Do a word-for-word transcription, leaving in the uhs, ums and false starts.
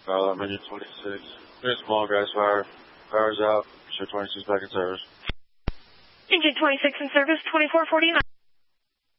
Uh, menu twenty-six. Been small gas fire. Power's out. Show twenty-six back in service. Engine twenty-six in service, twenty-four forty-nine.